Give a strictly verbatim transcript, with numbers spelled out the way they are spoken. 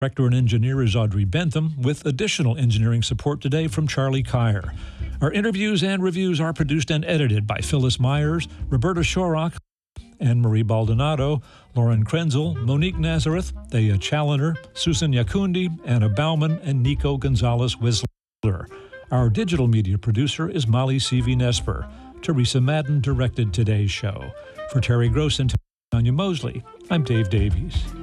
Director and engineer is Audrey Bentham, with additional engineering support today from Charlie Kyer. Our interviews and reviews are produced and edited by Phyllis Myers, Roberta Shorrock, Anne-Marie Baldonado, Lauren Krenzel, Monique Nazareth, Thea Challoner, Susan Yakundi, Anna Bauman, and Nico Gonzalez-Whistler. Our digital media producer is Molly C V. Nesper. Teresa Madden directed today's show. For Terry Gross and Tanya Mosley, I'm Dave Davies.